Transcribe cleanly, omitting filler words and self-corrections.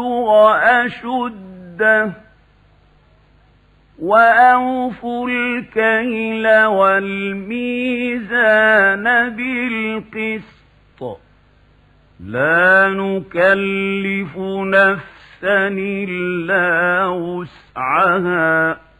أشده وأوفوا الكيل والميزان بالقسط لا نكلف نفسا إلا وسعها